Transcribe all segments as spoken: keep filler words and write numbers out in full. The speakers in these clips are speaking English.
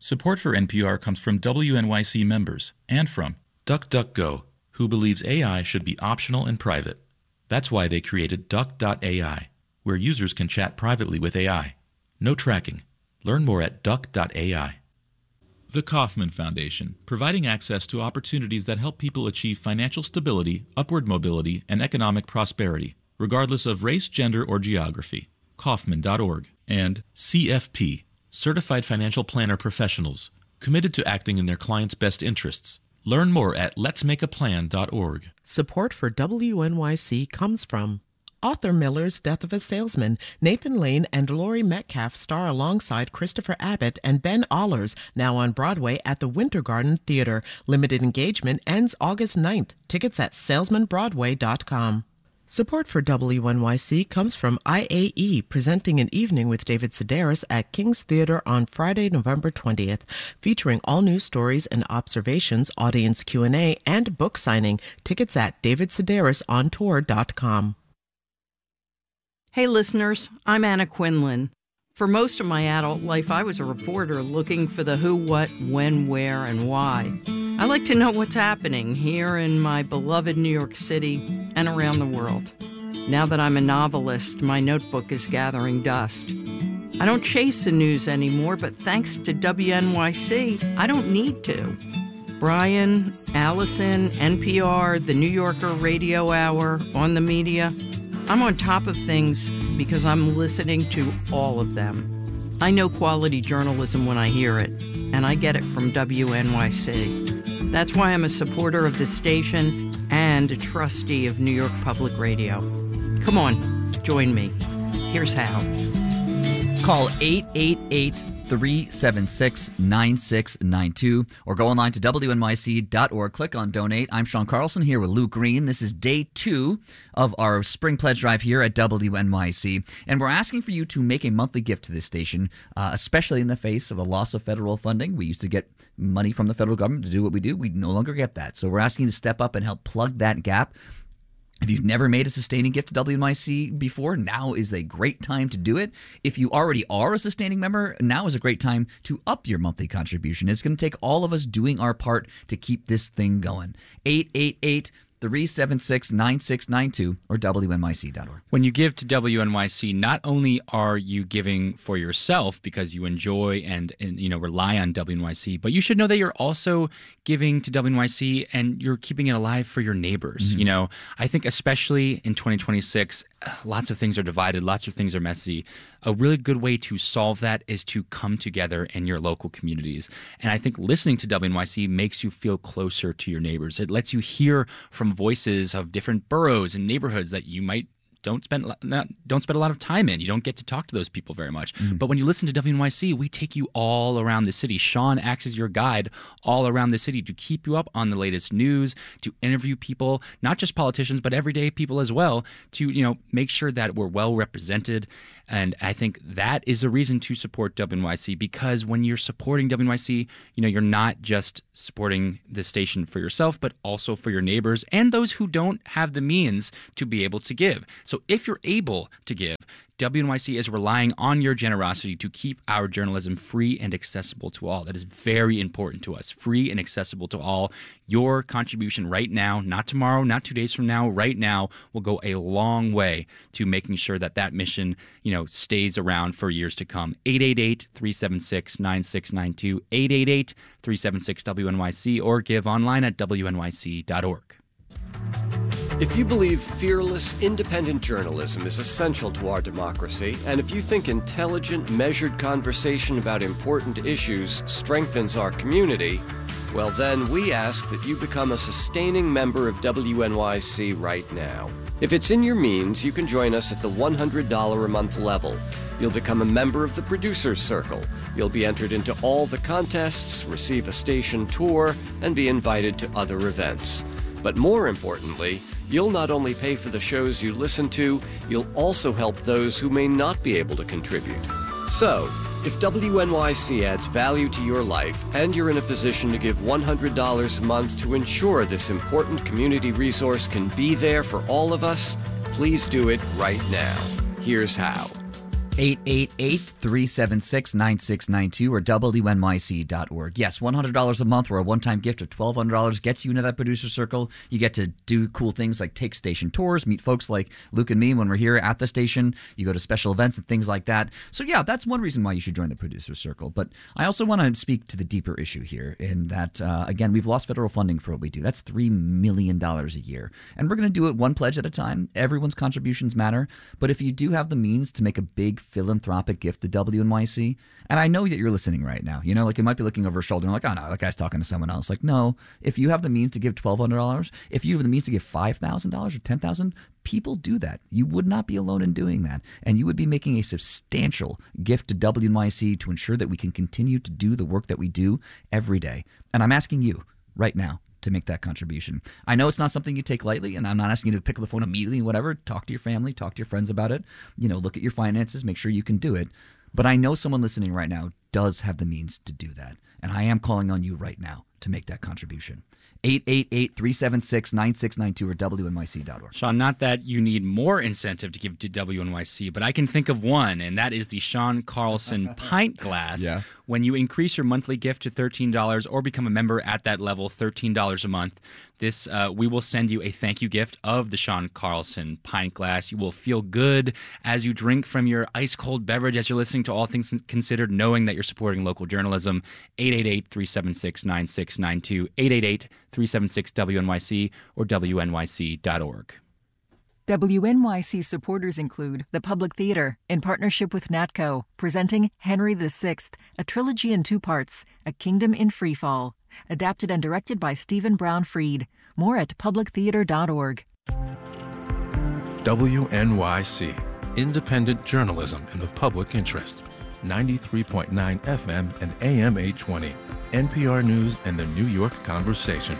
Support for N P R comes from W N Y C members and from DuckDuckGo, who believes A I should be optional and private. That's why they created Duck dot A I, where users can chat privately with A I. No tracking. Learn more at Duck dot A I. The Kauffman Foundation, providing access to opportunities that help people achieve financial stability, upward mobility, and economic prosperity, regardless of race, gender, or geography. Kauffman dot org. And C F P, Certified Financial Planner Professionals, committed to acting in their clients' best interests. Learn more at lets make a plan dot org. Support for W N Y C comes from Arthur Miller's Death of a Salesman. Nathan Lane and Laurie Metcalf star alongside Christopher Abbott and Ben Allers, now on Broadway at the Winter Garden Theater. Limited engagement ends August ninth. Tickets at salesman broadway dot com. Support for W N Y C comes from I A E, presenting an evening with David Sedaris at King's Theater on Friday, November twentieth, featuring all news stories and observations, audience Q and A, and book signing. Tickets at david sedaris on tour dot com. Hey listeners, I'm Anna Quinlan. For most of my adult life, I was a reporter looking for the who, what, when, where, and why. I like to know what's happening here in my beloved New York City and around the world. Now that I'm a novelist, my notebook is gathering dust. I don't chase the news anymore, but thanks to W N Y C, I don't need to. Brian, Allison, N P R, the New Yorker Radio Hour, On the Media, I'm on top of things because I'm listening to all of them. I know quality journalism when I hear it, and I get it from W N Y C. That's why I'm a supporter of this station and a trustee of New York Public Radio. Come on, join me. Here's how. Call eight eight eight, three seven six, nine six nine two or go online to W N Y C dot org. Click on Donate. I'm Sean Carlson here with Luke Green. This is day two of our Spring Pledge Drive here at W N Y C. And we're asking for you to make a monthly gift to this station, uh, especially in the face of the loss of federal funding. We used to get money from the federal government to do what we do. We no longer get that. So we're asking you to step up and help plug that gap. If you've never made a sustaining gift to W N Y C before, now is a great time to do it. If you already are a sustaining member, now is a great time to up your monthly contribution. It's going to take all of us doing our part to keep this thing going. eight eight eight, three seven six, nine six nine two or W N Y C dot org. When you give to W N Y C, not only are you giving for yourself because you enjoy and, and you know rely on W N Y C, but you should know that you're also giving to W N Y C and you're keeping it alive for your neighbors. Mm-hmm. You know, I think especially in twenty twenty-six, lots of things are divided, lots of things are messy. A really good way to solve that is to come together in your local communities. And I think listening to W N Y C makes you feel closer to your neighbors. It lets you hear from voices of different boroughs and neighborhoods that you might don't spend not, don't spend a lot of time in. You don't get to talk to those people very much. Mm. But when you listen to W N Y C, we take you all around the city. Sean acts as your guide all around the city to keep you up on the latest news, to interview people, not just politicians, but everyday people as well, to you know make sure that we're well represented. And I think that is a reason to support W N Y C, because when you're supporting W N Y C, you know, you're not just supporting the station for yourself, but also for your neighbors and those who don't have the means to be able to give. So if you're able to give, W N Y C is relying on your generosity to keep our journalism free and accessible to all. That is very important to us, free and accessible to all. Your contribution right now, not tomorrow, not two days from now, right now, will go a long way to making sure that that mission, you know, stays around for years to come. eight eight eight, three seven six, nine six nine two, eight eight eight, three seven six, W N Y C, or give online at W N Y C dot org. If you believe fearless, independent journalism is essential to our democracy, and if you think intelligent, measured conversation about important issues strengthens our community, well then we ask that you become a sustaining member of W N Y C right now. If it's in your means, you can join us at the one hundred dollars a month level. You'll become a member of the Producers Circle. You'll be entered into all the contests, receive a station tour, and be invited to other events. But more importantly, you'll not only pay for the shows you listen to, you'll also help those who may not be able to contribute. So, if W N Y C adds value to your life and you're in a position to give one hundred dollars a month to ensure this important community resource can be there for all of us, please do it right now. Here's how. eight eight eight, three seven six, nine six nine two or W N Y C dot org. Yes, one hundred dollars a month or a one-time gift of twelve hundred dollars gets you into that producer circle. You get to do cool things like take station tours, meet folks like Luke and me when we're here at the station. You go to special events and things like that. So yeah, that's one reason why you should join the producer circle. But I also want to speak to the deeper issue here in that, uh, again, we've lost federal funding for what we do. That's three million dollars a year. And we're going to do it one pledge at a time. Everyone's contributions matter. But if you do have the means to make a big philanthropic gift to W N Y C, and I know that you're listening right now, you know, like you might be looking over your shoulder and like, oh no, that guy's talking to someone else. Like, no, if you have the means to give twelve hundred dollars, if you have the means to give five thousand dollars or ten thousand dollars, people do that. You would not be alone in doing that. And you would be making a substantial gift to W N Y C to ensure that we can continue to do the work that we do every day. And I'm asking you right now to make that contribution. I know it's not something you take lightly, and I'm not asking you to pick up the phone immediately, whatever. Talk to your family, talk to your friends about it. You know, look at your finances, make sure you can do it. But I know someone listening right now does have the means to do that. And I am calling on you right now to make that contribution. eight eight eight, three seven six, nine six nine two or W N Y C dot org. Sean, not that you need more incentive to give to W N Y C, but I can think of one, and that is the Sean Carlson pint glass. Yeah. When you increase your monthly gift to thirteen dollars or become a member at that level, thirteen dollars a month, this uh, we will send you a thank you gift of the Sean Carlson pint glass. You will feel good as you drink from your ice-cold beverage as you're listening to All Things Considered, knowing that you're supporting local journalism. eight eight eight, three seven six, nine six nine two, eight eight eight, three seven six, W N Y C or W N Y C dot org. W N Y C supporters include the Public Theater, in partnership with NATCO, presenting Henry the Sixth, a trilogy in two parts, A Kingdom in Freefall, adapted and directed by Stephen Brown Freed. More at public theater dot org. W N Y C, independent journalism in the public interest. ninety-three point nine F M and A M eight twenty. N P R News and the New York Conversation.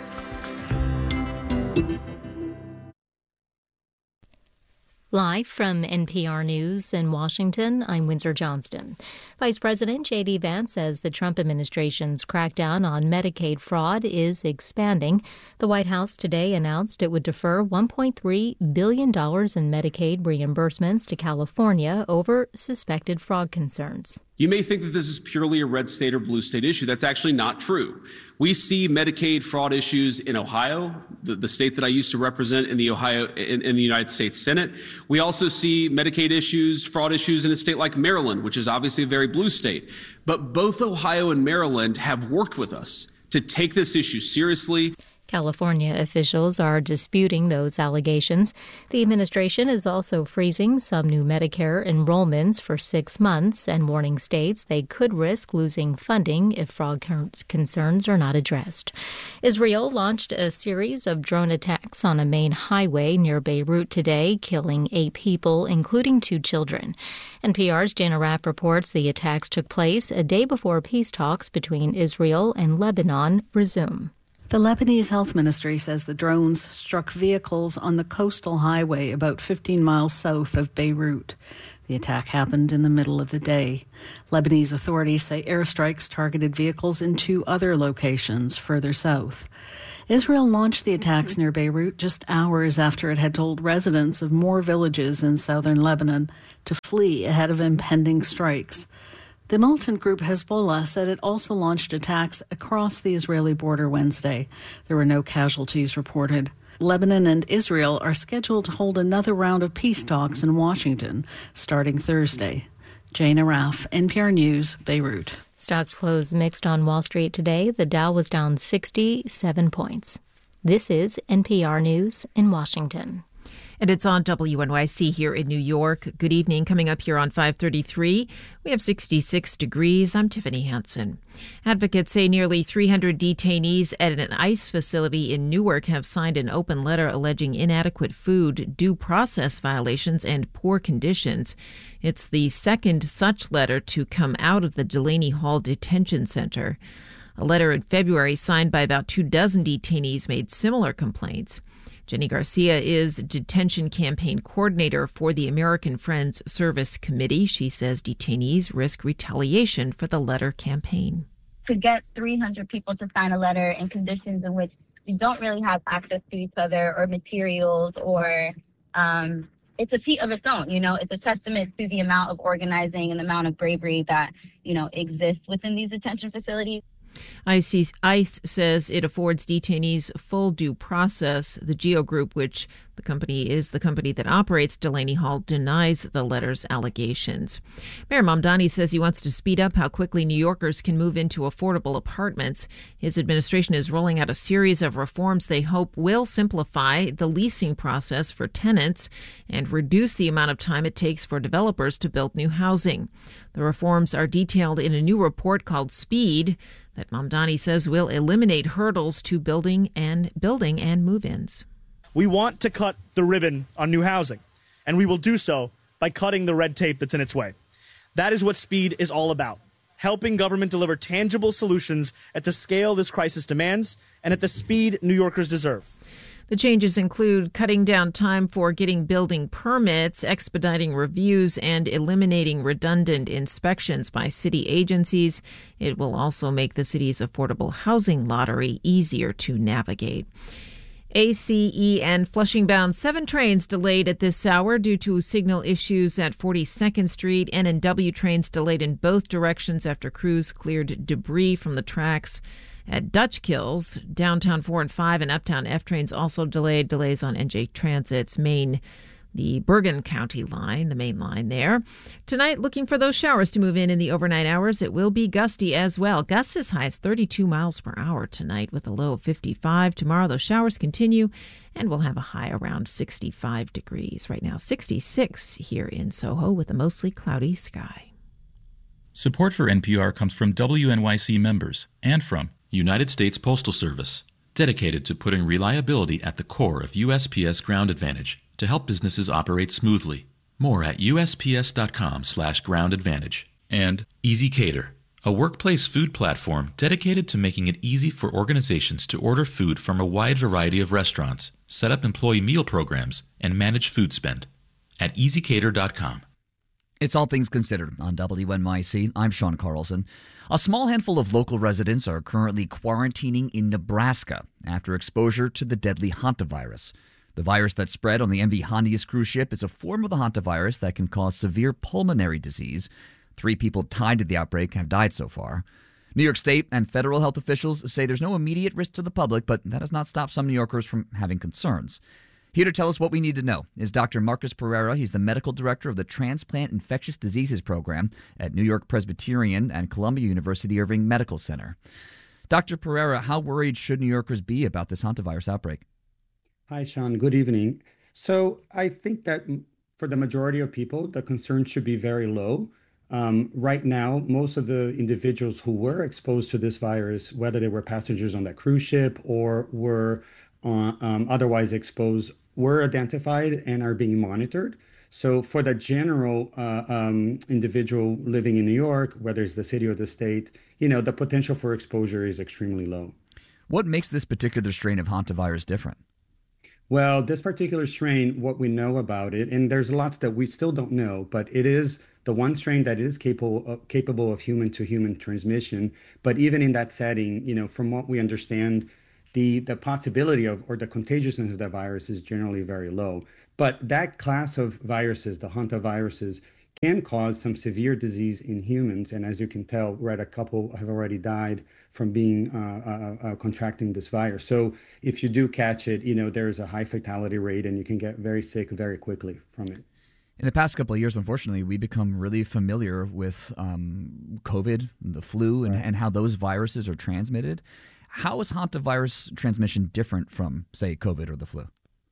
Live from N P R News in Washington, I'm Windsor Johnston. Vice President J D. Vance says the Trump administration's crackdown on Medicaid fraud is expanding. The White House today announced it would defer one point three billion dollars in Medicaid reimbursements to California over suspected fraud concerns. You may think that this is purely a red state or blue state issue. That's actually not true. We see Medicaid fraud issues in Ohio, the, the state that I used to represent in the Ohio in, in the United States Senate. We also see Medicaid issues, fraud issues in a state like Maryland, which is obviously a very blue state. But both Ohio and Maryland have worked with us to take this issue seriously. California officials are disputing those allegations. The administration is also freezing some new Medicare enrollments for six months and warning states they could risk losing funding if fraud concerns are not addressed. Israel launched a series of drone attacks on a main highway near Beirut today, killing eight people, including two children. N P R's Jana Raff reports the attacks took place a day before peace talks between Israel and Lebanon resume. The Lebanese Health Ministry says the drones struck vehicles on the coastal highway about fifteen miles south of Beirut. The attack happened in the middle of the day. Lebanese authorities say airstrikes targeted vehicles in two other locations further south. Israel launched the attacks near Beirut just hours after it had told residents of more villages in southern Lebanon to flee ahead of impending strikes. The militant group Hezbollah said it also launched attacks across the Israeli border Wednesday. There were no casualties reported. Lebanon and Israel are scheduled to hold another round of peace talks in Washington starting Thursday. Jana Raff, N P R News, Beirut. Stocks closed mixed on Wall Street today. The Dow was down sixty-seven points. This is N P R News in Washington. And it's on W N Y C here in New York. Good evening. Coming up here on five thirty-three, we have sixty-six degrees. I'm Tiffany Hansen. Advocates say nearly three hundred detainees at an ICE facility in Newark have signed an open letter alleging inadequate food, due process violations, and poor conditions. It's the second such letter to come out of the Delaney Hall Detention Center. A letter in February signed by about two dozen detainees made similar complaints. Jenny Garcia is detention campaign coordinator for the American Friends Service Committee. She says detainees risk retaliation for the letter campaign. To get three hundred people to sign a letter in conditions in which we don't really have access to each other or materials or um, it's a feat of its own. You know, it's a testament to the amount of organizing and the amount of bravery that, you know, exists within these detention facilities. ICE says it affords detainees full due process. The GEO Group, which the company is the company that operates Delaney Hall, denies the letter's allegations. Mayor Mamdani says he wants to speed up how quickly New Yorkers can move into affordable apartments. His administration is rolling out a series of reforms they hope will simplify the leasing process for tenants and reduce the amount of time it takes for developers to build new housing. The reforms are detailed in a new report called Speed that Mamdani says will eliminate hurdles to building and building and move-ins. We want to cut the ribbon on new housing, and we will do so by cutting the red tape that's in its way. That is what Speed is all about, helping government deliver tangible solutions at the scale this crisis demands and at the speed New Yorkers deserve. The changes include cutting down time for getting building permits, expediting reviews, and eliminating redundant inspections by city agencies. It will also make the city's affordable housing lottery easier to navigate. A C E and Flushing-bound seven trains delayed at this hour due to signal issues at forty-second Street. N and W trains delayed in both directions after crews cleared debris from the tracks. At Dutch Kills, downtown four and five and uptown F trains also delayed. Delays on N J Transit's main, the Bergen County line, the main line there. Tonight, looking for those showers to move in in the overnight hours. It will be gusty as well. Gusts as high as thirty-two miles per hour tonight with a low of fifty-five. Tomorrow, those showers continue and we'll have a high around sixty-five degrees. Right now, sixty-six here in Soho with a mostly cloudy sky. Support for N P R comes from W N Y C members and from United States Postal Service, dedicated to putting reliability at the core of U S P S Ground Advantage to help businesses operate smoothly. More at U S P S dot com slash ground advantage. And Easy Cater, a workplace food platform dedicated to making it easy for organizations to order food from a wide variety of restaurants, set up employee meal programs, and manage food spend. At easy cater dot com. It's All Things Considered on W N Y C. I'm Sean Carlson. A small handful of local residents are currently quarantining in Nebraska after exposure to the deadly hantavirus. The virus that spread on the M V Hondius cruise ship is a form of the hantavirus that can cause severe pulmonary disease. Three people tied to the outbreak have died so far. New York State and federal health officials say there's no immediate risk to the public, but that has not stopped some New Yorkers from having concerns. Here to tell us what we need to know is Doctor Marcus Pereira. He's the medical director of the Transplant Infectious Diseases Program at New York Presbyterian and Columbia University Irving Medical Center. Doctor Pereira, how worried should New Yorkers be about this hantavirus outbreak? Hi, Sean. Good evening. So I think that for the majority of people, the concern should be very low. Um, right now, most of the individuals who were exposed to this virus, whether they were passengers on that cruise ship or were uh, um, otherwise exposed, were identified and are being monitored. So for the general uh, um, individual living in New York, whether it's the city or the state, you know, the potential for exposure is extremely low. What makes this particular strain of hantavirus different? Well, this particular strain, what we know about it, and there's lots that we still don't know, but it is the one strain that is capable of, capable of human-to-human transmission. But even in that setting, you know, from what we understand, the the possibility of or the contagiousness of the virus is generally very low. But that class of viruses, the hantaviruses, can cause some severe disease in humans. And as you can tell, right, a couple have already died from being uh, uh, uh, contracting this virus. So if you do catch it, you know, there's a high fatality rate and you can get very sick very quickly from it. In the past couple of years, unfortunately, we become really familiar with um, COVID, the flu, and, right. and how those viruses are transmitted. How is hantavirus transmission different from, say, COVID or the flu?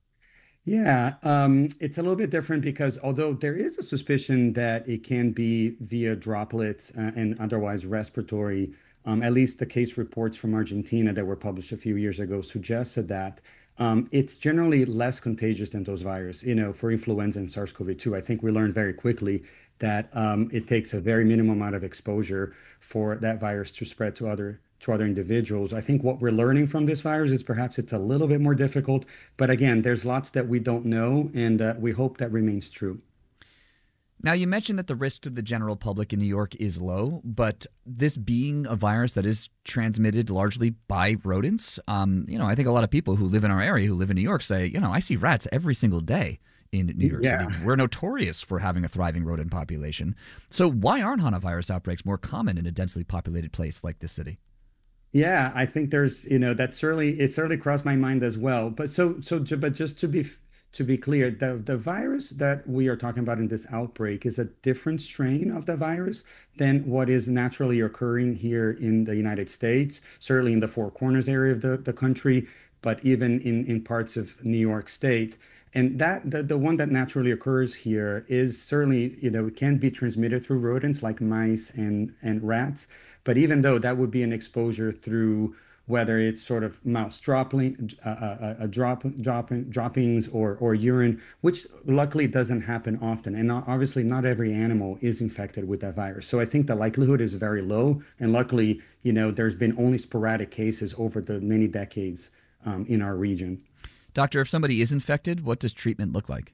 Yeah, um, it's a little bit different because although there is a suspicion that it can be via droplets uh, and otherwise respiratory, um, at least the case reports from Argentina that were published a few years ago suggested that um, it's generally less contagious than those viruses. You know, for influenza and SARS-C o V two, I think we learned very quickly that um, it takes a very minimum amount of exposure for that virus to spread to other to other individuals. I think what we're learning from this virus is perhaps it's a little bit more difficult, but again, there's lots that we don't know, and uh, we hope that remains true. Now, you mentioned that the risk to the general public in New York is low, but this being a virus that is transmitted largely by rodents, um, you know, I think a lot of people who live in our area, who live in New York, say, you know, I see rats every single day in New York Yeah. City. We're notorious for having a thriving rodent population. So why aren't hantavirus outbreaks more common in a densely populated place like this city? Yeah, I think there's, you know, that certainly it certainly crossed my mind as well. But so so ju- but just to be to be clear, the the virus that we are talking about in this outbreak is a different strain of the virus than what is naturally occurring here in the United States, certainly in the Four Corners area of the, the country, but even in, in parts of New York State. And that the, the one that naturally occurs here is certainly, you know, it can be transmitted through rodents like mice and, and rats. But even though that would be an exposure through whether it's sort of mouse dropping, uh, uh, uh, drop, dropping, droppings or, or urine, which luckily doesn't happen often. And not, obviously not every animal is infected with that virus. So I think the likelihood is very low. And luckily, you know, there's been only sporadic cases over the many decades um, in our region. Doctor, if somebody is infected, what does treatment look like?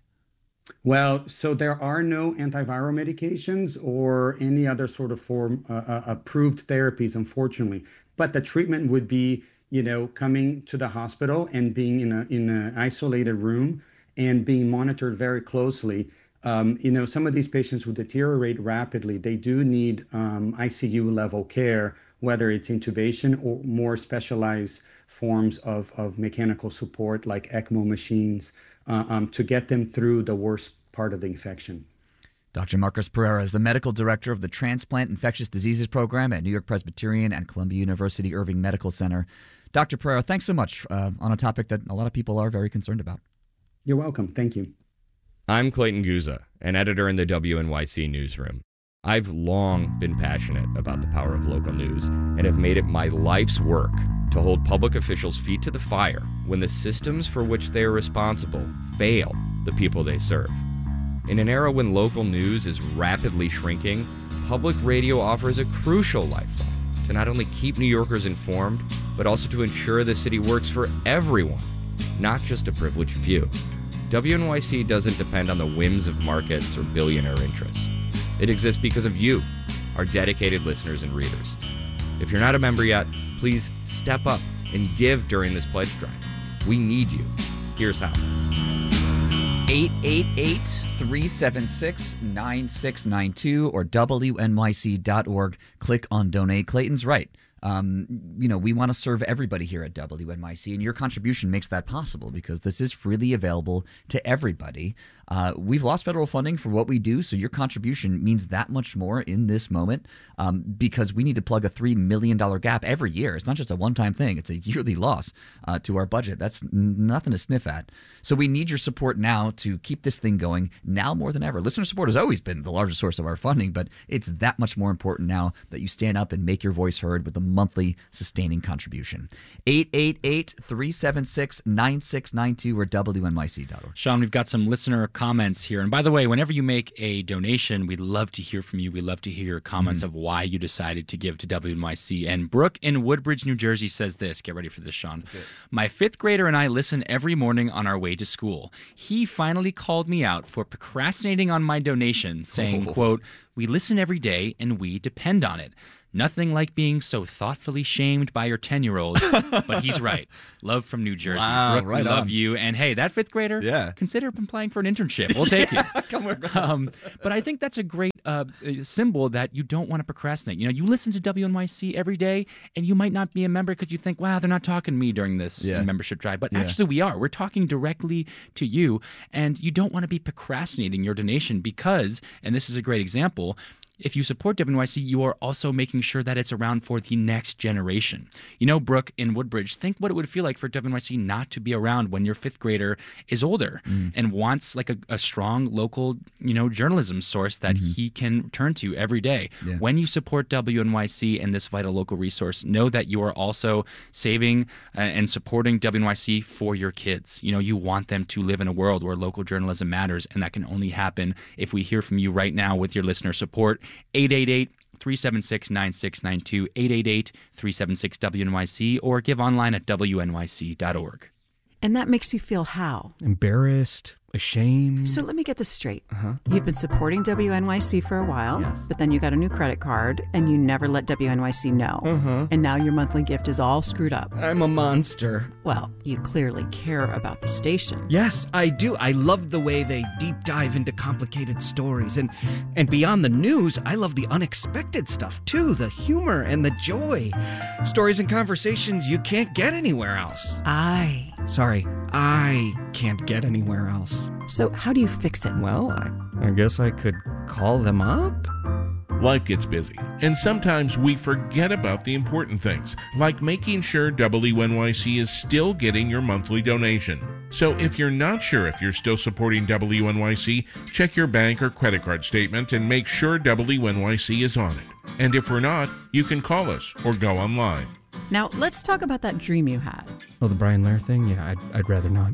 Well, so there are no antiviral medications or any other sort of form uh, uh, approved therapies, unfortunately. But the treatment would be, you know, coming to the hospital and being in a in an isolated room and being monitored very closely. Um, you know, some of these patients who deteriorate rapidly, they do need um, I C U level care, whether it's intubation or more specialized forms of, of mechanical support like ECMO machines uh, um, to get them through the worst part of the infection. Doctor Marcos Pereira is the medical director of the Transplant Infectious Diseases Program at New York Presbyterian and Columbia University Irving Medical Center. Doctor Pereira, thanks so much uh, on a topic that a lot of people are very concerned about. You're welcome. Thank you. I'm Clayton Guza, an editor in the W N Y C newsroom. I've long been passionate about the power of local news and have made it my life's work to hold public officials' feet to the fire when the systems for which they are responsible fail the people they serve. In an era when local news is rapidly shrinking, public radio offers a crucial lifeline to not only keep New Yorkers informed, but also to ensure the city works for everyone, not just a privileged few. W N Y C doesn't depend on the whims of markets or billionaire interests. It exists because of you, our dedicated listeners and readers. If you're not a member yet, please step up and give during this pledge drive. We need you. Here's how. eight eight eight, three seven six, nine six nine two or W N Y C dot org. Click on donate. Clayton's right. Um, you know, we want to serve everybody here at W N Y C, and your contribution makes that possible because this is freely available to everybody. Uh, we've lost federal funding for what we do, so your contribution means that much more in this moment um, because we need to plug a three million dollars gap every year. It's not just a one-time thing. It's a yearly loss uh, to our budget. That's n- nothing to sniff at. So we need your support now to keep this thing going now more than ever. Listener support has always been the largest source of our funding, but it's that much more important now that you stand up and make your voice heard with a monthly sustaining contribution. eight eight eight, three seven six, nine six nine two or W N Y C dot org. Sean, we've got some listener comments here. And by the way, whenever you make a donation, we'd love to hear from you. We'd love to hear your comments mm-hmm. of why you decided to give to W N Y C. And Brooke in Woodbridge, New Jersey says this. Get ready for this, Sean. My fifth grader and I listen every morning on our way to school. He finally called me out for procrastinating on my donation, saying, oh. quote, "We listen every day and we depend on it. Nothing like being so thoughtfully shamed by your ten-year-old." But he's right. Love from New Jersey. Wow, Brooke, right we love on. you. And hey, that fifth grader, yeah. consider applying for an internship. We'll take you. Come with us. Um, but I think that's a great uh, symbol that you don't want to procrastinate. You know, you listen to W N Y C every day, and you might not be a member because you think, wow, they're not talking to me during this yeah. membership drive. But yeah. actually, we are. We're talking directly to you, and you don't want to be procrastinating your donation because, and this is a great example, if you support W N Y C, you are also making sure that it's around for the next generation. You know, Brooke in Woodbridge, think what it would feel like for W N Y C not to be around when your fifth grader is older mm. and wants like a, a strong local, you know, journalism source that mm-hmm. he can turn to every day. Yeah. When you support W N Y C and this vital local resource, know that you are also saving uh, and supporting W N Y C for your kids. You know, you want them to live in a world where local journalism matters, and that can only happen if we hear from you right now with your listener support. eight eight eight, three seven six, nine six nine two, eight eight eight, three seven six, W N Y C, or give online at W N Y C dot org. And that makes you feel how? Embarrassed, ashamed. So let me get this straight. Uh-huh. You've been supporting W N Y C for a while, Yes. but then you got a new credit card and you never let W N Y C know. Uh-huh. And now your monthly gift is all screwed up. I'm a monster. Well, you clearly care about the station. Yes, I do. I love the way they deep dive into complicated stories. And and beyond the news, I love the unexpected stuff, too. The humor and the joy. Stories and conversations you can't get anywhere else. I. Sorry, I can't get anywhere else. So how do you fix it? Well, I, I guess I could call them up. Life gets busy, and sometimes we forget about the important things, like making sure W N Y C is still getting your monthly donation. So if you're not sure if you're still supporting W N Y C, check your bank or credit card statement and make sure W N Y C is on it. And if we're not, you can call us or go online. Now, let's talk about that dream you had. Oh, the Brian Lair thing? Yeah, I'd, I'd rather not.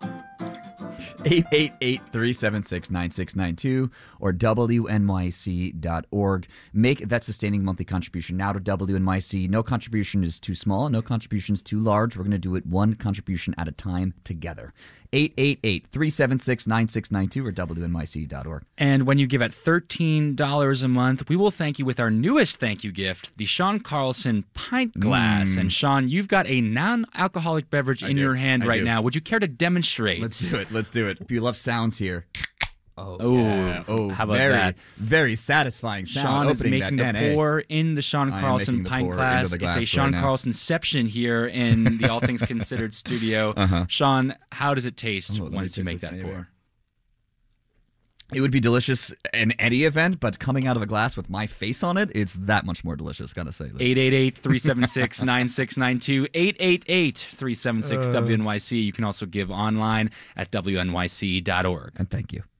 eight eight eight, three seven six, nine six nine two or W N Y C dot org. Make that sustaining monthly contribution now to W N Y C. No contribution is too small. No contribution is too large. We're going to do it one contribution at a time together. eight eight eight, three seven six, nine six nine two or W N Y C dot org. And when you give at thirteen dollars a month, we will thank you with our newest thank you gift, the Sean Carlson pint glass. Mm. And Sean, you've got a non-alcoholic beverage I in do. your hand I right do. now. Would you care to demonstrate? Let's do it. Let's do it. If you love sounds here. Oh, Oh, yeah. oh, how about very, that? Very satisfying sound. Sean is opening making that the N A. pour in the Sean I am Carlson making the pint pour glass. into the glass It's a Sean right now. Carlsonception here in the All Things Considered studio. Uh-huh. Sean, how does it taste Oh, let me once you taste make this that anyway. pour? It would be delicious in any event, but coming out of a glass with my face on it, it's that much more delicious, gotta say. eight eight eight, three seven six, nine six nine two, eight eight eight, three seven six, W N Y C. You can also give online at W N Y C dot org. And thank you.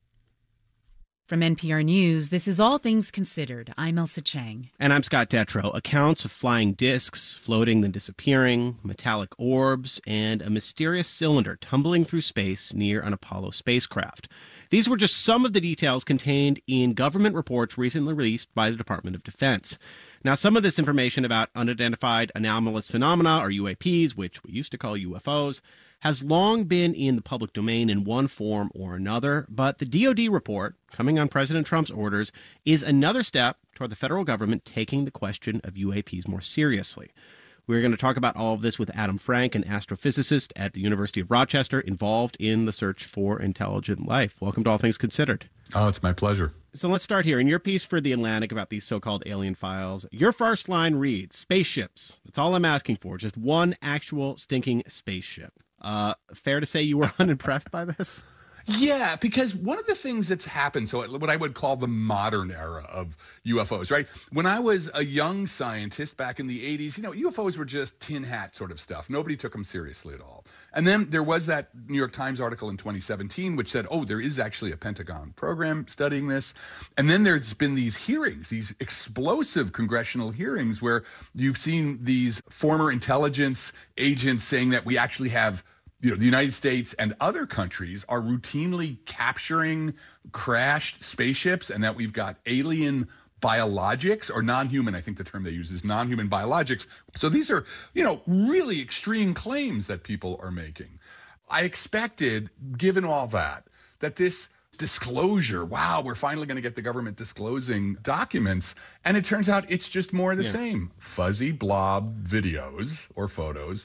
From N P R News, this is All Things Considered. I'm Elsa Chang. And I'm Scott Detrow. Accounts of flying discs, floating then disappearing, metallic orbs, and a mysterious cylinder tumbling through space near an Apollo spacecraft. These were just some of the details contained in government reports recently released by the Department of Defense. Now, some of this information about unidentified anomalous phenomena, or U A Ps, which we used to call U F Os, has long been in the public domain in one form or another, but the D O D report, coming on President Trump's orders, is another step toward the federal government taking the question of U A Ps more seriously. We're going to talk about all of this with Adam Frank, an astrophysicist at the University of Rochester, involved in the search for intelligent life. Welcome to All Things Considered. Oh, it's my pleasure. So let's start here. In your piece for The Atlantic about these so-called alien files, your first line reads, spaceships. That's all I'm asking for, just one actual stinking spaceship. Uh, fair to say you were unimpressed by this? Yeah, because one of the things that's happened, so what I would call the modern era of U F Os, right? When I was a young scientist back in the eighties, you know, U F Os were just tin hat sort of stuff. Nobody took them seriously at all. And then there was that New York Times article in twenty seventeen, which said, oh, there is actually a Pentagon program studying this. And then there's been these hearings, these explosive congressional hearings where you've seen these former intelligence agents saying that we actually have, you know, the United States and other countries are routinely capturing crashed spaceships and that we've got alien biologics or non-human, I think the term they use is non-human biologics. So these are, you know, really extreme claims that people are making. I expected, given all that, that this disclosure, wow, we're finally going to get the government disclosing documents. And it turns out it's just more of the Yeah. same. Fuzzy blob videos or photos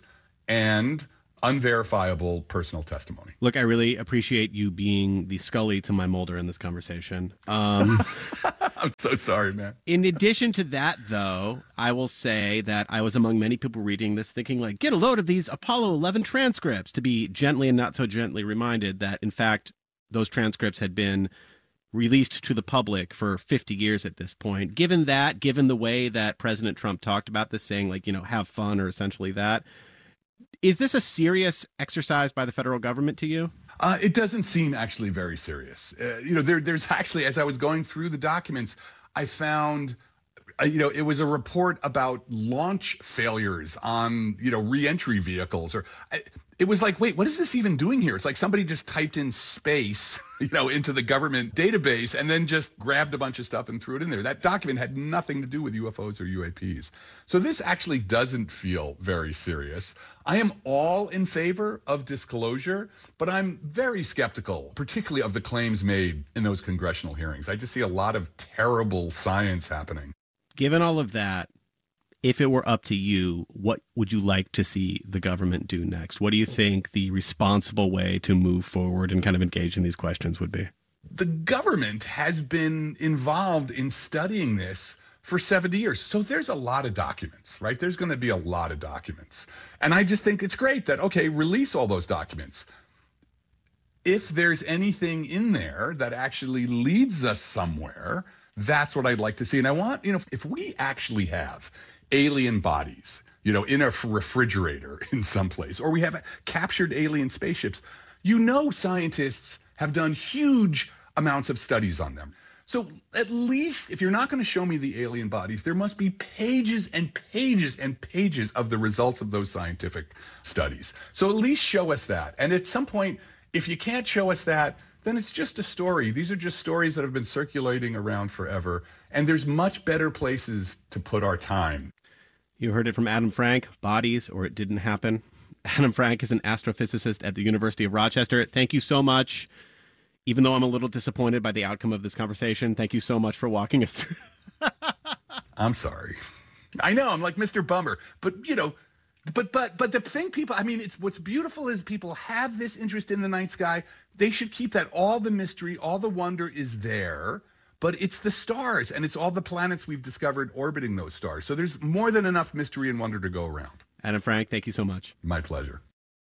and unverifiable personal testimony. Look, I really appreciate you being the Scully to my Mulder in this conversation. Um, I'm so sorry, man. in addition to that, though, I will say that I was among many people reading this thinking, like, get a load of these Apollo eleven transcripts, to be gently and not so gently reminded that, in fact, those transcripts had been released to the public for fifty years at this point. Given that, given the way that President Trump talked about this, saying, like, you know, have fun or essentially that, is this a serious exercise by the federal government to you? Uh, it doesn't seem actually very serious. Uh, you know, there, there's actually, as I was going through the documents, I found, uh, you know, it was a report about launch failures on, you know, reentry vehicles. Or I, it was like, wait, what is this even doing here? It's like somebody just typed in space, you know, into the government database and then just grabbed a bunch of stuff and threw it in there. That document had nothing to do with U F Os or U A Ps. So this actually doesn't feel very serious. I am all in favor of disclosure, but I'm very skeptical, particularly of the claims made in those congressional hearings. I just see a lot of terrible science happening. Given all of that, if it were up to you, what would you like to see the government do next? What do you think the responsible way to move forward and kind of engage in these questions would be? The government has been involved in studying this for seventy years. So there's a lot of documents, right? There's going to be a lot of documents. And I just think it's great that, okay, release all those documents. If there's anything in there that actually leads us somewhere, that's what I'd like to see. And I want, you know, if we actually have alien bodies, you know, in a refrigerator in some place, or we have captured alien spaceships, you know, scientists have done huge amounts of studies on them. So at least if you're not going to show me the alien bodies, there must be pages and pages and pages of the results of those scientific studies. So at least show us that. And at some point, if you can't show us that, then it's just a story. These are just stories that have been circulating around forever. And there's much better places to put our time. You heard it from Adam Frank, Bodies or It Didn't Happen. Adam Frank is an astrophysicist at the University of Rochester. Thank you so much. Even though I'm a little disappointed by the outcome of this conversation, thank you so much for walking us through. I'm sorry. I know, I'm like Mister Bummer. But, you know, but but but the thing people, I mean, it's what's beautiful is people have this interest in the night sky. They should keep that. All the mystery, all the wonder is there. But it's the stars, and it's all the planets we've discovered orbiting those stars. So there's more than enough mystery and wonder to go around. Adam Frank, thank you so much. My pleasure.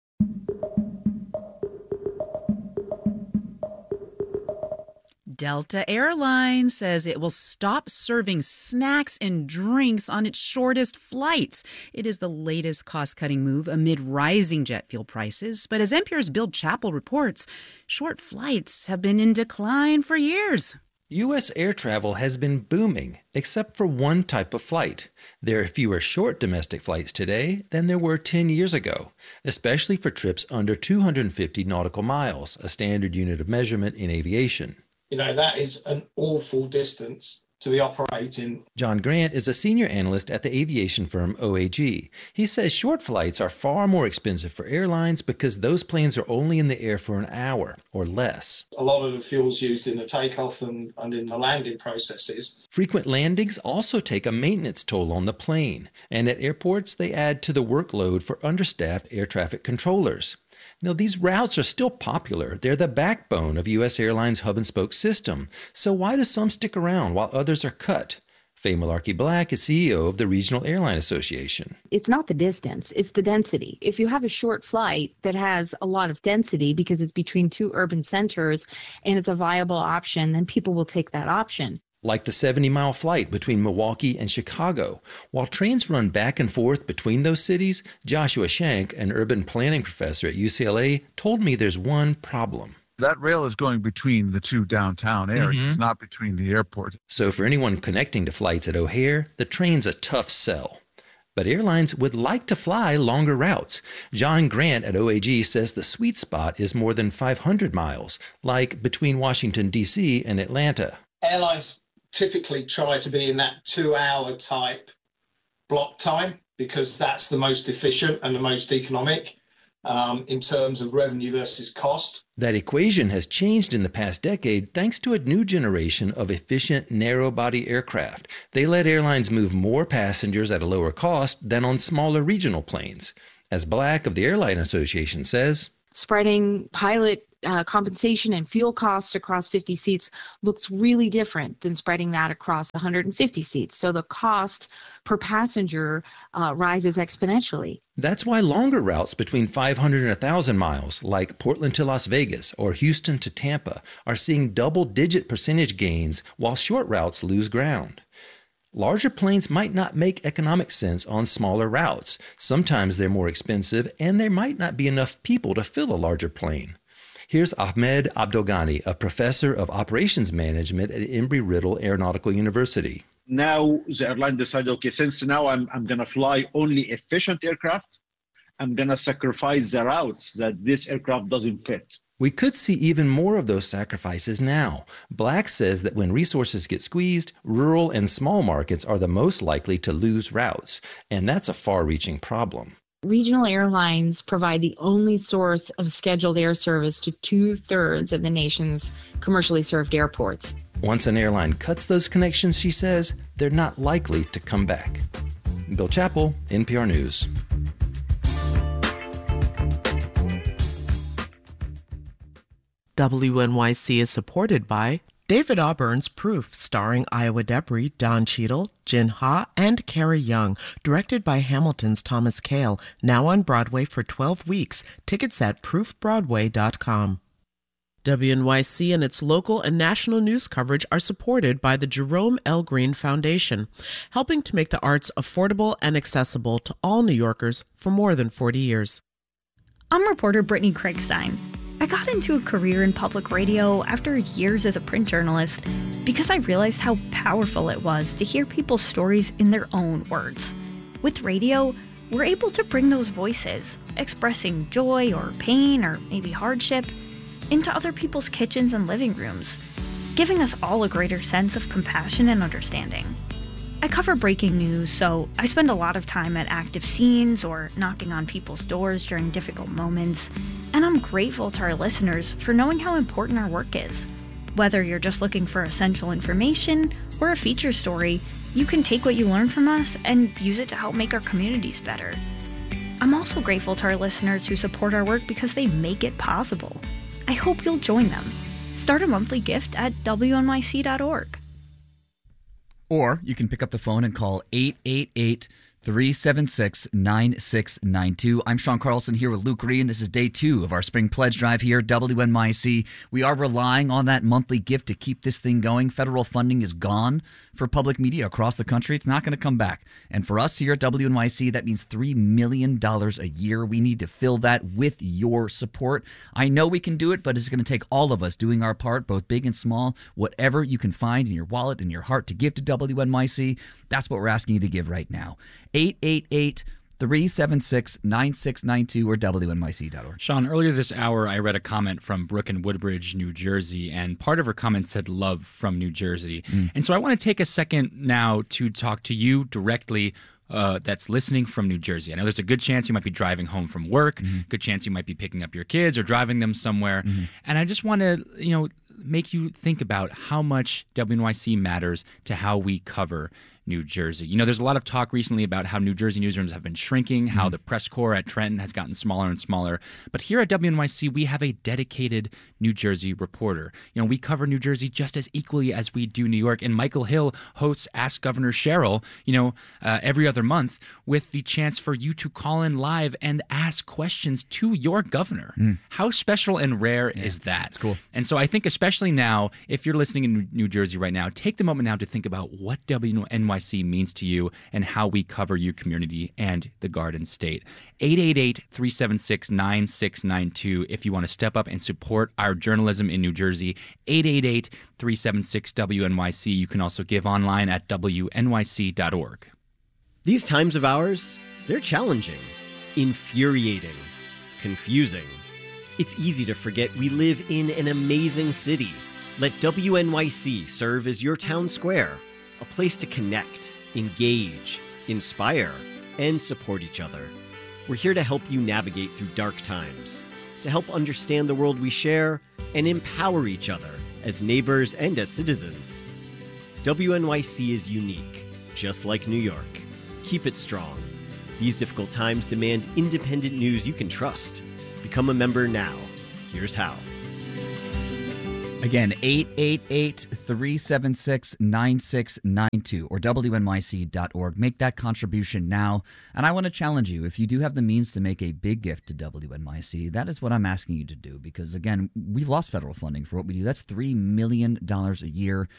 Delta Airlines says it will stop serving snacks and drinks on its shortest flights. It is the latest cost-cutting move amid rising jet fuel prices. But as N P R's Bill Chappell reports, short flights have been in decline for years. U S air travel has been booming, except for one type of flight. There are fewer short domestic flights today than there were ten years ago, especially for trips under two hundred fifty nautical miles, a standard unit of measurement in aviation. You know, that is an awful distance to be operating. John Grant is a senior analyst at the aviation firm O A G. He says short flights are far more expensive for airlines because those planes are only in the air for an hour or less. A lot of the fuel's used in the takeoff and, and in the landing processes. Frequent landings also take a maintenance toll on the plane, and at airports they add to the workload for understaffed air traffic controllers. Now, these routes are still popular. They're the backbone of U S Airlines' hub-and-spoke system. So why do some stick around while others are cut? Faye Malarkey Black is C E O of the Regional Airline Association. It's not the distance, it's the density. If you have a short flight that has a lot of density because it's between two urban centers and it's a viable option, then people will take that option. Like the seventy-mile flight between Milwaukee and Chicago. While trains run back and forth between those cities, Joshua Shank, an urban planning professor at U C L A, told me there's one problem. That rail is going between the two downtown areas, mm-hmm. not between the airports. So for anyone connecting to flights at O'Hare, the train's a tough sell. But airlines would like to fly longer routes. John Grant at O A G says the sweet spot is more than five hundred miles, like between Washington, D C and Atlanta. Airlines typically try to be in that two-hour type block time because that's the most efficient and the most economic um, in terms of revenue versus cost. That equation has changed in the past decade thanks to a new generation of efficient narrow-body aircraft. They let airlines move more passengers at a lower cost than on smaller regional planes. As Black of the Airline Association says, spreading pilot uh, compensation and fuel costs across fifty seats looks really different than spreading that across one hundred fifty seats. So the cost per passenger uh, rises exponentially. That's why longer routes between five hundred and one thousand miles, like Portland to Las Vegas or Houston to Tampa, are seeing double-digit percentage gains while short routes lose ground. Larger planes might not make economic sense on smaller routes. Sometimes they're more expensive, and there might not be enough people to fill a larger plane. Here's Ahmed Abdelghani, a professor of operations management at Embry-Riddle Aeronautical University. Now the airline decided, okay, since now I'm, I'm going to fly only efficient aircraft, I'm going to sacrifice the routes that this aircraft doesn't fit. We could see even more of those sacrifices now. Black says that when resources get squeezed, rural and small markets are the most likely to lose routes, and that's a far-reaching problem. Regional airlines provide the only source of scheduled air service to two-thirds of the nation's commercially served airports. Once an airline cuts those connections, she says, they're not likely to come back. Bill Chappell, N P R News. W N Y C is supported by David Auburn's Proof, starring Iowa Debris, Don Cheadle, Jin Ha, and Carrie Young, directed by Hamilton's Thomas Kail, now on Broadway for twelve weeks. Tickets at proof broadway dot com. W N Y C and its local and national news coverage are supported by the Jerome L. Green Foundation, helping to make the arts affordable and accessible to all New Yorkers for more than forty years. I'm reporter Brittany Craigstein. I got into a career in public radio after years as a print journalist because I realized how powerful it was to hear people's stories in their own words. With radio, we're able to bring those voices, expressing joy or pain or maybe hardship, into other people's kitchens and living rooms, giving us all a greater sense of compassion and understanding. I cover breaking news, so I spend a lot of time at active scenes or knocking on people's doors during difficult moments, and I'm grateful to our listeners for knowing how important our work is. Whether you're just looking for essential information or a feature story, you can take what you learn from us and use it to help make our communities better. I'm also grateful to our listeners who support our work because they make it possible. I hope you'll join them. Start a monthly gift at W N Y C dot org. Or you can pick up the phone and call eight eight eight, three seven six, nine six nine two. I'm Sean Carlson here with Luke Green. This is day two of our spring pledge drive here at W N Y C. We are relying on that monthly gift to keep this thing going. Federal funding is gone for public media across the country. It's not going to come back. And for us here at W N Y C, that means three million dollars a year. We need to fill that with your support. I know we can do it, but it's going to take all of us doing our part, both big and small. Whatever you can find in your wallet and your heart to give to W N Y C, that's what we're asking you to give right now. eight eight eight, three seven six, nine six nine two or W N Y C dot org. Sean, earlier this hour, I read a comment from Brooke in Woodbridge, New Jersey, and part of her comment said love from New Jersey. Mm. And so I want to take a second now to talk to you directly uh, that's listening from New Jersey. I know there's a good chance you might be driving home from work, mm-hmm. good chance you might be picking up your kids or driving them somewhere. Mm-hmm. And I just want to, you know, make you think about how much W N Y C matters to how we cover New Jersey. You know, there's a lot of talk recently about how New Jersey newsrooms have been shrinking, how the press corps at Trenton has gotten smaller and smaller. But here at W N Y C, we have a dedicated New Jersey reporter. You know, we cover New Jersey just as equally as we do New York. And Michael Hill hosts Ask Governor Cheryl, you know, uh, every other month with the chance for you to call in live and ask questions to your governor. Mm. How special and rare yeah, is that? It's cool. And so I think especially now, if you're listening in New Jersey right now, take the moment now to think about what W N Y C means to you and how we cover your community and the Garden State. eight eight eight, three seven six, nine six nine two if you want to step up and support our journalism in New Jersey. eight eight eight, three seven six, W N Y C. You can also give online at W N Y C dot org. These times of ours, they're challenging, infuriating, confusing. It's easy to forget we live in an amazing city. Let W N Y C serve as your town square, a place to connect, engage, inspire, and support each other. We're here to help you navigate through dark times, to help understand the world we share, and empower each other as neighbors and as citizens. W N Y C is unique, just like New York. Keep it strong. These difficult times demand independent news you can trust. Become a member now. Here's how. Again, eight eight eight, three seven six, nine six nine two or W N Y C dot org. Make that contribution now. And I want to challenge you, if you do have the means to make a big gift to W N Y C, that is what I'm asking you to do. Because, again, we've lost federal funding for what we do. That's three million dollars a year.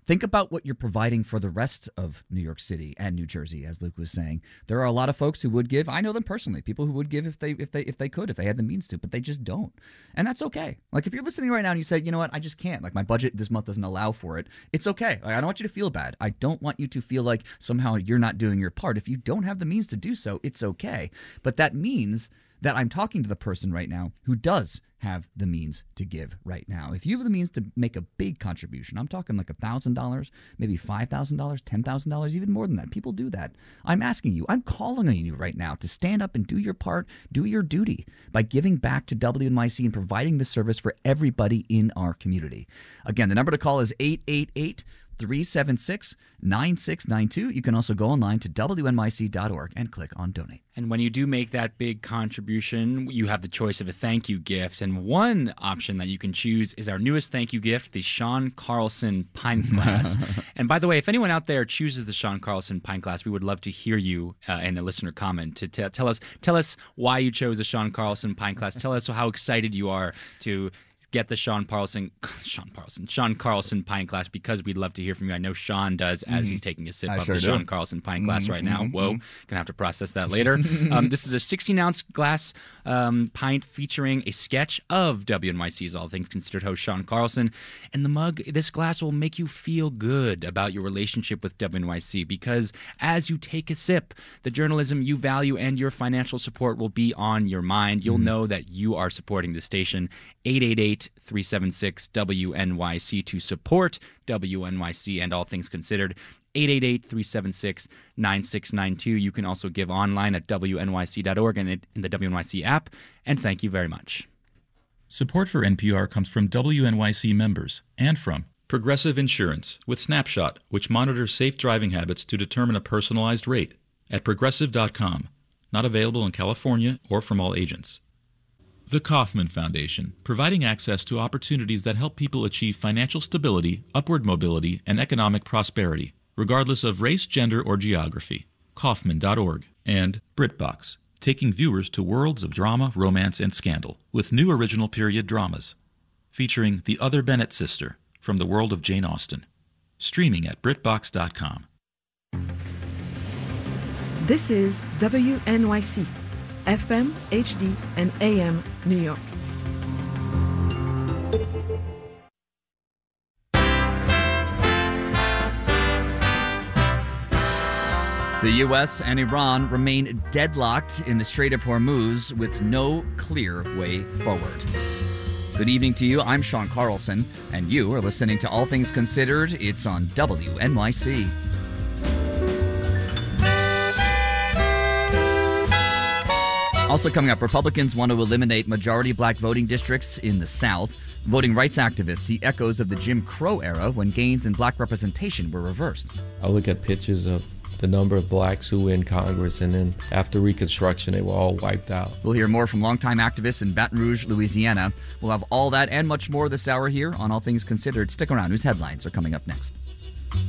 Think about what you're providing for the rest of New York City and New Jersey, as Luke was saying. There are a lot of folks who would give. I know them personally, people who would give if they if they if they could, if they had the means to, but they just don't. And that's okay. Like if you're listening right now and you say, you know what, I just can't. Like my budget this month doesn't allow for it. It's okay. Like, I don't want you to feel bad. I don't want you to feel like somehow you're not doing your part. If you don't have the means to do so, it's okay. But that means that I'm talking to the person right now who does have the means to give right now. If you have the means to make a big contribution, I'm talking like one thousand dollars, maybe five thousand dollars, ten thousand dollars, even more than that. People do that. I'm asking you, I'm calling on you right now to stand up and do your part, do your duty by giving back to W N Y C and providing this service for everybody in our community. Again, the number to call is eight eight eight, three seven six, nine six nine two. You can also go online to W N Y C dot org and click on donate. And when you do make that big contribution, you have the choice of a thank you gift. And one option that you can choose is our newest thank you gift, the Sean Carlson Pint Glass. And by the way, if anyone out there chooses the Sean Carlson Pint Glass, we would love to hear you uh, in a listener comment to t- tell us tell us why you chose the Sean Carlson Pint Glass. Tell us how excited you are to get the Sean Carlson, Sean Carlson, Sean Carlson Pint Glass, because we'd love to hear from you. I know Sean does as mm-hmm. he's taking a sip I of sure the do. Sean Carlson Pint Glass mm-hmm. right now. Mm-hmm. Whoa, gonna have to process that later. um, this is a sixteen-ounce glass um, pint featuring a sketch of W N Y C's All Things Considered host Sean Carlson. And the mug, this glass will make you feel good about your relationship with W N Y C, because as you take a sip, the journalism you value and your financial support will be on your mind. You'll mm-hmm. know that you are supporting the station. eight eight eight, three seven six, W N Y C to support W N Y C and All Things Considered. eight eight eight, three seven six, nine six nine two. You can also give online at W N Y C dot org and in the W N Y C app. And thank you very much. Support for N P R comes from W N Y C members and from Progressive Insurance with Snapshot, which monitors safe driving habits to determine a personalized rate at progressive dot com. Not available in California or from all agents. The Kauffman Foundation, providing access to opportunities that help people achieve financial stability, upward mobility, and economic prosperity, regardless of race, gender, or geography. Kauffman dot org. And BritBox, taking viewers to worlds of drama, romance, and scandal, with new original period dramas. Featuring The Other Bennett Sister, from the world of Jane Austen. Streaming at BritBox dot com. This is W N Y C. F M, H D, and A M, New York. The U S and Iran remain deadlocked in the Strait of Hormuz with no clear way forward. Good evening to you. I'm Sean Carlson, and you are listening to All Things Considered. It's on W N Y C. Also coming up, Republicans want to eliminate majority black voting districts in the South. Voting rights activists see echoes of the Jim Crow era when gains in black representation were reversed. I look at pictures of the number of blacks who were in Congress, and then after Reconstruction, they were all wiped out. We'll hear more from longtime activists in Baton Rouge, Louisiana. We'll have all that and much more this hour here on All Things Considered. Stick around. News headlines are coming up next.